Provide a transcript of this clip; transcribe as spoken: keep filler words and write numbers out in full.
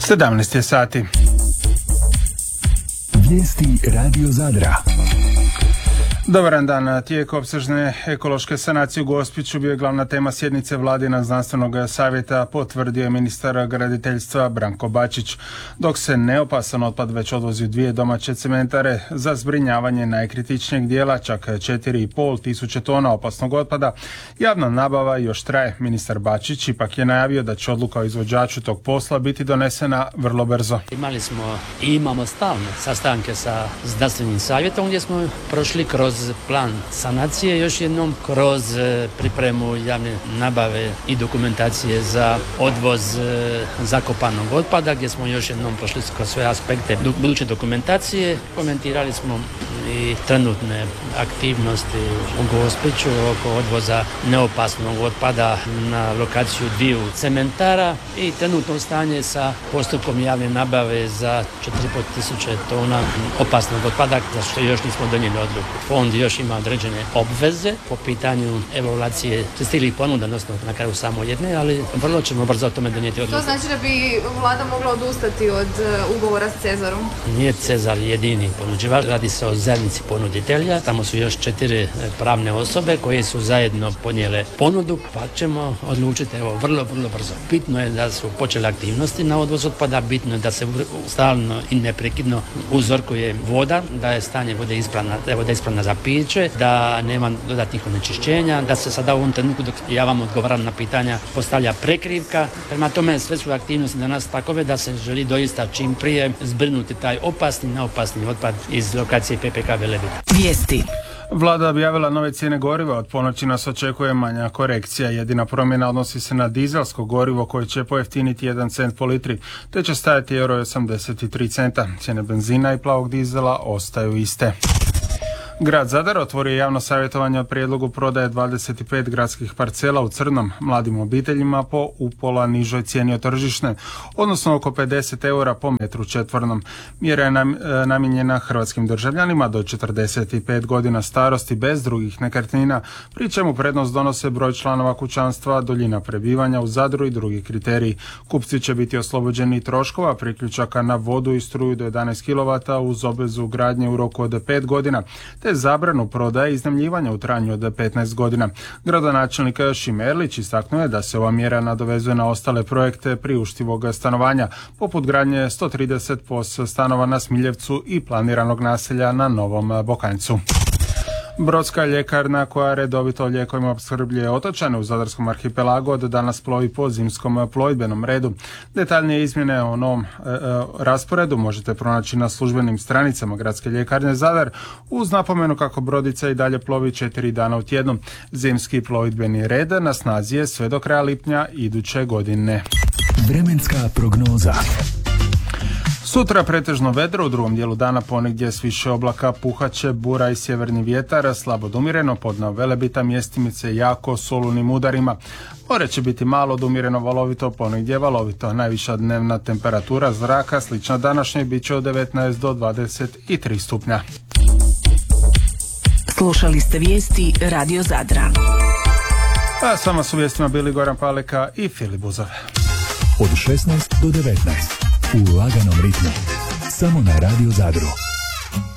sedamnaest je sati. Vijesti Radio Zadra. Dobar dan. Tijek opsežne ekološke sanacije u Gospiću bio je glavna tema sjednice Vladina znanstvenog savjeta, potvrdio je ministar graditeljstva Branko Bačić. Dok se neopasan otpad već odvozi u dvije domaće cementare za zbrinjavanje najkritičnijeg dijela, čak četiri i pol tisuće tona opasnog otpada, javna nabava još traje. Ministar Bačić ipak je najavio da će odluka o izvođaču tog posla biti donesena vrlo brzo. Imali smo i imamo stalne sastanke sa znanstvenim savjetom gdje smo prošli kroz plan sanacije, još jednom kroz pripremu javne nabave i dokumentacije za odvoz zakopanog otpada, gdje smo još jednom prošli kroz sve aspekte buduće dokumentacije. Komentirali smo i trenutne aktivnosti u Gospiću oko odvoza neopasnog otpada na lokaciju dviju cementara i trenutno stanje sa postupkom javne nabave za četiri i pol tisuće tona opasnog otpada, za što još nismo donijeli odluku. Fond još ima određene obveze po pitanju evaluacije stilih ponuda, odnosno na kraju samo jedne, ali vrlo ćemo brzo o tome donijeti odluku. To znači da bi vlada mogla odustati od ugovora s Cezarom? Nije Cezar jedini ponuđivač, radi se o zajednici ponuditelja, tamo su još četiri pravne osobe koje su zajedno podnijele ponudu, pa ćemo odlučiti evo vrlo, vrlo brzo. Bitno je da su počele aktivnosti na odvoz otpada, bitno je da se stalno i neprekidno uzorkuje voda, da je stanje vode ispravna, da je voda ispravna za piće, da nema dodatnih onečišćenja, da se sada u ovom trenutku dok ja vam odgovaram na pitanja postavlja prekrivka. Prema tome sve su aktivnosti danas takove da se želi doista čim prije zbrinuti taj opasni, neopasni otpad iz lokacije P P K Velebita. Vijesti. Vlada objavila nove cijene goriva, od ponoći nas očekuje manja korekcija. Jedina promjena odnosi se na dizelsko gorivo koje će pojeftiniti jedan cent po litri, te će stajati euro osamdeset tri centa. Cijene benzina i plavog dizela ostaju iste. Grad Zadar otvorio javno savjetovanje o prijedlogu prodaje dvadeset pet gradskih parcela u Crnom mladim obiteljima po upola nižoj cijeni od tržišne, odnosno oko pedeset eura po metru četvornom. Mjera je nam, e, namijenjena hrvatskim državljanima do četrdeset pet godina starosti bez drugih nekretnina, pri čemu prednost donose broj članova kućanstva, duljina prebivanja u Zadru i drugi kriteriji. Kupci će biti oslobođeni troškova priključaka na vodu i struju do jedanaest kilovata uz obvezu gradnje u roku od pet godina, te zabranu prodaje i iznajmljivanja u trajanju od petnaest godina. Gradonačelnik Šim Erlić istaknuo je da se ova mjera nadovezuje na ostale projekte priuštivog stanovanja, poput gradnje sto trideset POS stanova na Smiljevcu i planiranog naselja na Novom Bokanjcu. Brodska ljekarna koja redovito lijekovima opskrbljuje otočane u Zadarskom arhipelagu od danas plovi po zimskom plovidbenom redu. Detaljnije izmjene o novom e, e, rasporedu možete pronaći na službenim stranicama Gradske ljekarne Zadar, uz napomenu kako brodica i dalje plovi četiri dana u tjednu. Zimski plovidbeni red na snazi je sve do kraja lipnja iduće godine. Vremenska prognoza. Sutra pretežno vedro, u drugom dijelu dana ponegdje s više oblaka puhaće bura i sjeverni vjetar, slabo od umjereno, podno Velebita mjestimice jako s olujnim udarima. More će biti malo od umjereno valovito, ponegdje valovito. Najviša dnevna temperatura zraka slična današnjoj bit će od devetnaest do dvadeset tri stupnja. Slušali ste vijesti Radio Zadra. A s vama su vijestima bili Goran Paleka i Filip Buzov. Od šesnaest do devetnaest u laganom ritmu. Samo na Radio Zadru.